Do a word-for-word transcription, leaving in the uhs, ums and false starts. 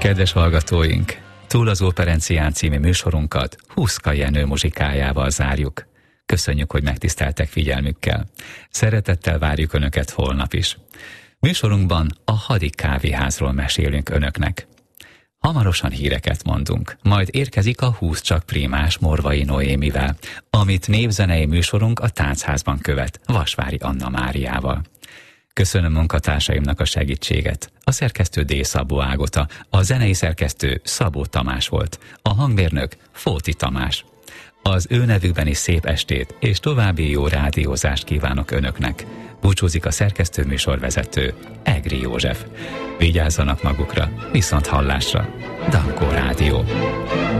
Kedves hallgatóink, Túl az Óperencián című műsorunkat Huszka Jenő muzsikájával zárjuk. Köszönjük, hogy megtiszteltek figyelmükkel. Szeretettel várjuk Önöket holnap is. Műsorunkban a Hadi Kávéházról mesélünk Önöknek. Hamarosan híreket mondunk, majd érkezik a húsz csak prímás Morvai Noémivel, amit névzenei műsorunk a Táncszázban követ Vasvári Anna Máriával. Köszönöm munkatársaimnak a segítséget. A szerkesztő D. Szabó Ágota, a zenei szerkesztő Szabó Tamás volt, a hangmérnök Fóti Tamás. Az ő nevükben is szép estét és további jó rádiózást kívánok Önöknek. Búcsúzik a szerkesztő műsorvezető Egri József. Vigyázzanak magukra, viszont hallásra. Dankó Rádió.